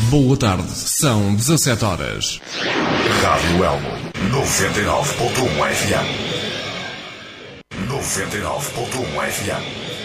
Boa tarde, são 17 horas. Rádio Elmo, 99.1 FM. 99.1 FM.